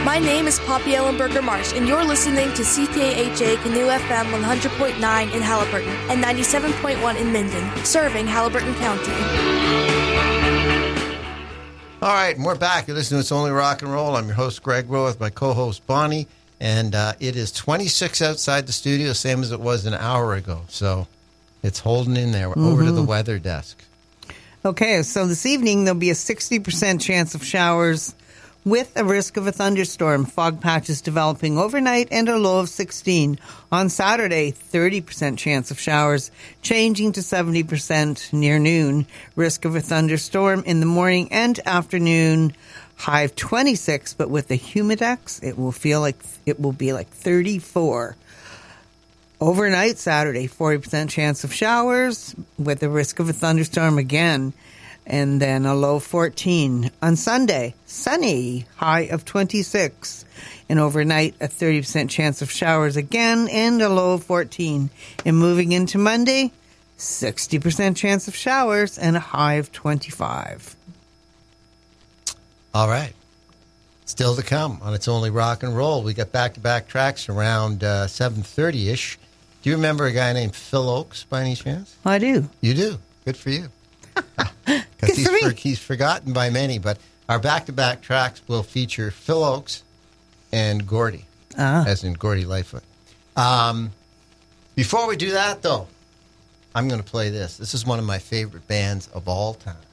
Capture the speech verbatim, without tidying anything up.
My name is Poppy Ellenberger Marsh, and you're listening to C K H A Canoe F M one hundred point nine in Haliburton and ninety-seven point one in Minden, serving Haliburton County. All right, and we're back. You're listening to It's Only Rock and Roll. I'm your host, Greg Rowe, with my co-host, Bonnie. And uh, it is twenty-six outside the studio, same as it was an hour ago. So it's holding in there. We're mm-hmm. over to the weather desk. Okay, so this evening there'll be a sixty percent chance of showers with a risk of a thunderstorm. Fog patches developing overnight and a low of sixteen. On Saturday, thirty percent chance of showers, changing to seventy percent near noon. Risk of a thunderstorm in the morning and afternoon. High of twenty-six, but with the humidex, it will feel like it will be like thirty-four. Overnight, Saturday, forty percent chance of showers with the risk of a thunderstorm again, and then a low of fourteen. On Sunday, sunny, high of twenty-six, and overnight, a thirty percent chance of showers again, and a low of fourteen. And moving into Monday, sixty percent chance of showers and a high of twenty-five. All right. Still to come on It's Only Rock and Roll. We got back-to-back tracks around uh, seven thirty-ish. Do you remember a guy named Phil Oakes by any chance? I do. You do? Good for you. Because he's, for, he's forgotten by many, but our back-to-back tracks will feature Phil Oakes and Gordy, ah. as in Gordy Lightfoot. Um, before we do that, though, I'm going to play this. This is one of my favorite bands of all time.